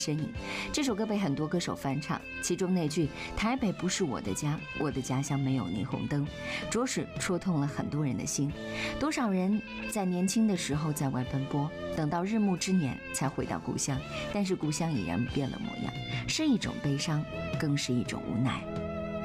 身影。这首歌被很多歌手翻唱，其中那句“台北不是我的家，我的家乡没有霓虹灯”，着实戳痛了很多人的心。多少人在年轻的时候在外奔波，等到日暮之年才回到故乡，但是故乡已然变了模样，是一种悲伤，更是一种无奈。